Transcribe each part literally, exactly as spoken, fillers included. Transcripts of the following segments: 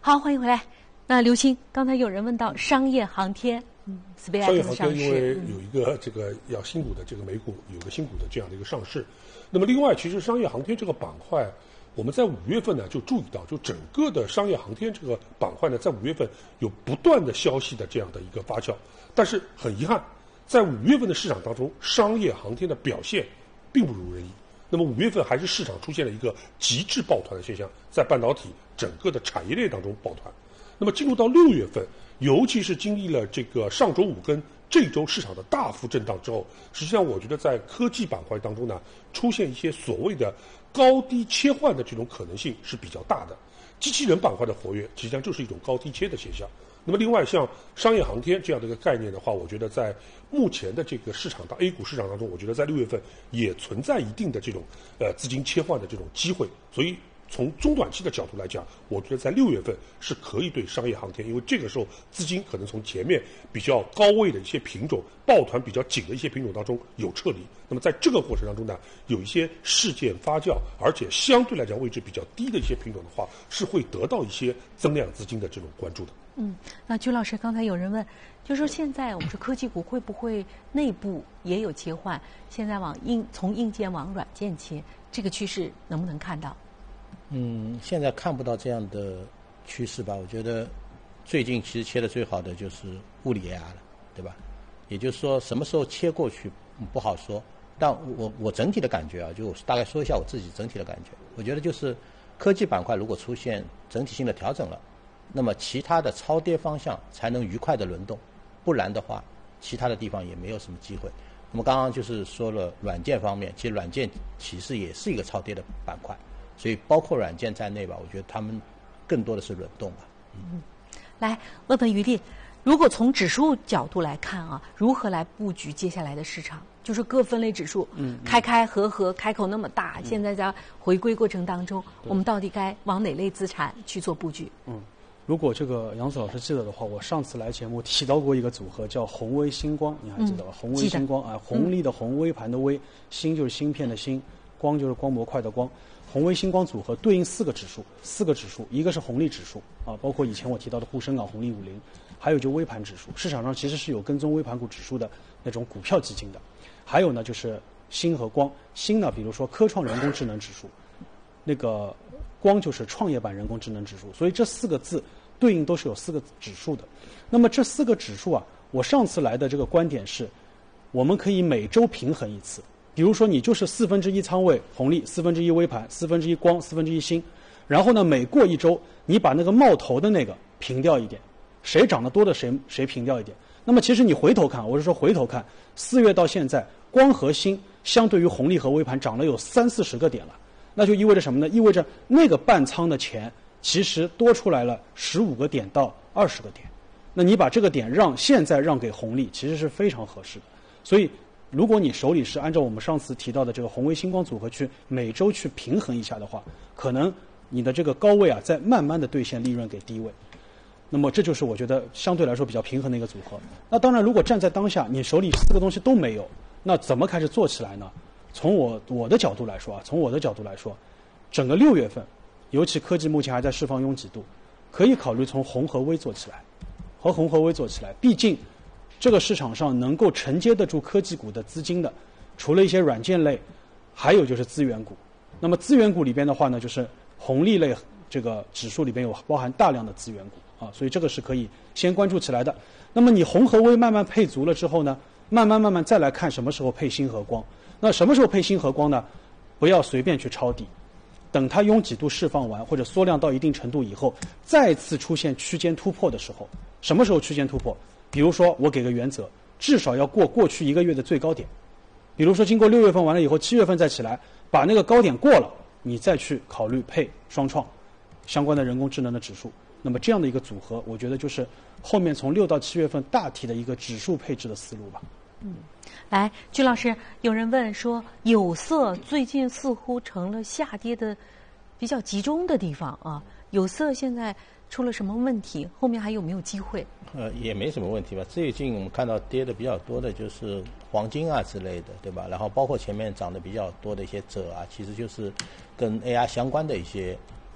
好，欢迎回来。那刘星，刚才有人问到商业航天，嗯 ，S P A X 的上市， 商业航天因为有一个这个要新股的这个美股有个新股的这样的一个上市。那么另外，其实商业航天这个板块，我们在五月份呢就注意到，就整个的商业航天这个板块呢，在五月份有不断的消息的这样的一个发酵。但是很遗憾，在五月份的市场当中，商业航天的表现并不如人意。那么五月份还是市场出现了一个极致抱团的现象，在半导体整个的产业链当中抱团。那么进入到六月份，尤其是经历了这个上周五跟这周市场的大幅震荡之后，实际上我觉得在科技板块当中呢，出现一些所谓的高低切换的这种可能性是比较大的。机器人板块的活跃，实际上就是一种高低切的现象。那么另外像商业航天这样的一个概念的话，我觉得在目前的这个市场的 A 股市场当中，我觉得在六月份也存在一定的这种呃资金切换的这种机会。所以从中短期的角度来讲，我觉得在六月份是可以对商业航天，因为这个时候资金可能从前面比较高位的一些品种、抱团比较紧的一些品种当中有撤离。那么在这个过程当中呢，有一些事件发酵，而且相对来讲位置比较低的一些品种的话，是会得到一些增量资金的这种关注的。 嗯，那鞠老师，刚才有人问，就是说现在我们说科技股会不会内部也有切换？现在往硬从硬件往软件切，这个趋势能不能看到？ 嗯，现在看不到这样的趋势吧？我觉得最近其实切的最好的就是物理 A I 了，对吧？也就是说，什么时候切过去不好说。但我我整体的感觉啊，就大概说一下我自己整体的感觉。我觉得就是科技板块如果出现整体性的调整了，那么其他的超跌方向才能愉快的轮动，不然的话，其他的地方也没有什么机会。那么刚刚就是说了软件方面，其实软件其实也是一个超跌的板块，所以包括软件在内吧，我觉得他们更多的是轮动吧。 嗯，来问问于丽，如果从指数角度来看啊，如何来布局接下来的市场？就是各分类指数，嗯，开开合合，开口那么大，嗯、现在在回归过程当中，我们到底该往哪类资产去做布局？ 嗯。如果这个杨子老师记得的话，我上次来节目提到过一个组合叫宏威星光，你还记得吧？嗯、宏威星光啊，红利的红，微盘的微，芯就是芯片的芯，光就是光模块的光。宏威星光组合对应四个指数，四个指数，一个是红利指数啊，包括以前我提到的沪深港红利五零，还有就微盘指数。市场上其实是有跟踪微盘股指数的那种股票基金的。还有呢，就是芯和光，芯呢，比如说科创人工智能指数，那个光就是创业板人工智能指数，所以这四个字对应都是有四个指数的。那么这四个指数啊，我上次来的这个观点是，我们可以每周平衡一次。比如说你就是四分之一仓位红利，四分之一微盘，四分之一光，四分之一芯，然后呢，每过一周你把那个冒头的那个平掉一点，谁涨得多的谁谁平掉一点。那么其实你回头看，我是说回头看，四月到现在，光和芯相对于红利和微盘涨了有三四十个点了，那就意味着什么呢？意味着那个半仓的钱其实多出来了十五个点到二十个点。那你把这个点让现在让给红利，其实是非常合适的。所以，如果你手里是按照我们上次提到的这个宏威星光组合去每周去平衡一下的话，可能你的这个高位啊，在慢慢的兑现利润给低位。那么这就是我觉得相对来说比较平衡的一个组合。那当然，如果站在当下，你手里四个东西都没有，那怎么开始做起来呢？从我我的角度来说啊，从我的角度来说，整个六月份，尤其科技目前还在释放拥挤度，可以考虑从红和微做起来，和红和微做起来。毕竟，这个市场上能够承接得住科技股的资金的，除了一些软件类，还有就是资源股。那么资源股里边的话呢，就是红利类这个指数里边有包含大量的资源股。啊，所以这个是可以先关注起来的。那么你红和微慢慢配足了之后呢，慢慢慢慢再来看什么时候配芯和光。那什么时候配芯和光呢？不要随便去抄底，等它拥挤度释放完或者缩量到一定程度以后，再次出现区间突破的时候，什么时候区间突破？比如说我给个原则，至少要过过去一个月的最高点。比如说经过六月份完了以后，七月份再起来，把那个高点过了，你再去考虑配双创相关的人工智能的指数。那么这样的一个组合，我觉得就是后面从六到七月份大体的一个指数配置的思路吧。 嗯，来，鞠老师，有人问说，有色最近似乎成了下跌的比较集中的地方啊，有色现在出了什么问题？后面还有没有机会？ 呃，也没什么问题吧。最近我们看到跌的比较多的就是黄金啊之类的，对吧？然后包括前面涨得比较多的一些锗啊，其实就是跟 A I 相关的一些。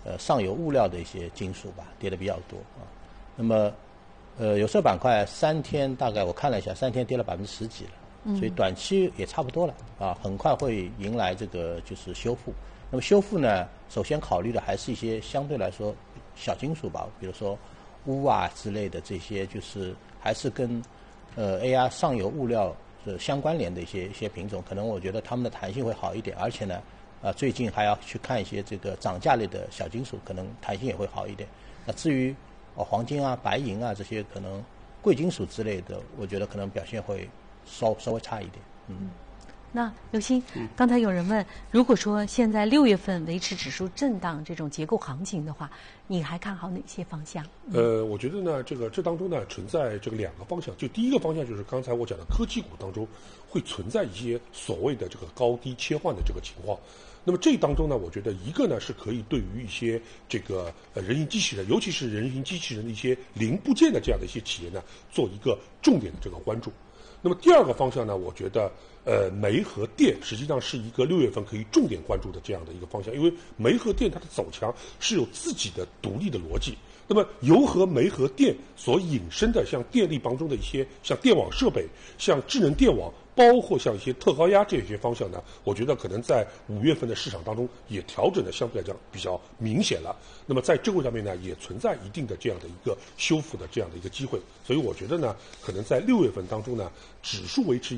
呃上游物料的一些金属吧，跌的比较多啊。那么呃有色板块三天大概我看了一下，三天跌了百分之十几了。所以短期也差不多了啊，很快会迎来这个就是修复。那么修复呢，首先考虑的还是一些相对来说小金属吧，比如说钨啊之类的这些，就是还是跟呃 A R 上游物料呃相关联的一些一些品种，可能我觉得它们的弹性会好一点，而且呢，啊最近还要去看一些这个涨价类的小金属，可能弹性也会好一点。那至于哦黄金啊、白银啊这些可能贵金属之类的，我觉得可能表现会稍稍微差一点。嗯。 那刘鑫，刚才有人问，如果说现在六月份维持指数震荡这种结构行情的话，你还看好哪些方向？ 呃，我觉得呢，这个这当中呢存在这个两个方向。就第一个方向就是刚才我讲的科技股当中会存在一些所谓的这个高低切换的这个情况。那么这当中呢，我觉得一个呢是可以对于一些这个呃人形机器人，尤其是人形机器人的一些零部件的这样的一些企业呢，做一个重点的这个关注。那么第二个方向呢，我觉得呃煤和电实际上是一个六月份可以重点关注的这样的一个方向，因为煤和电它的走强是有自己的独立的逻辑。那么油和煤和电所引申的像电力当中的一些像电网设备、像智能电网，包括像一些特高压这些方向呢，我觉得可能在五月份的市场当中也调整的相对来讲比较明显了。那么在这个上面呢，也存在一定的这样的一个修复的这样的一个机会。所以我觉得呢，可能在六月份当中呢，指数维持